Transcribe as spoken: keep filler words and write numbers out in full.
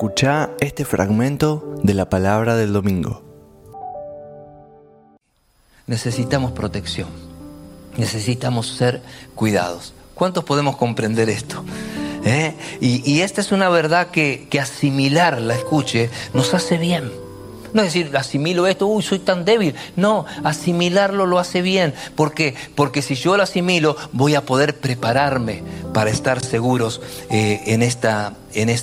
Escuchá este fragmento de la palabra del domingo. Necesitamos protección, necesitamos ser cuidados. ¿Cuántos podemos comprender esto? ¿Eh? Y, y esta es una verdad que, que asimilarla, escuche, nos hace bien. No es decir, asimilo esto, uy, soy tan débil. No, asimilarlo lo hace bien. ¿Por qué? Porque si yo lo asimilo, voy a poder prepararme para estar seguros eh, en esta, en esta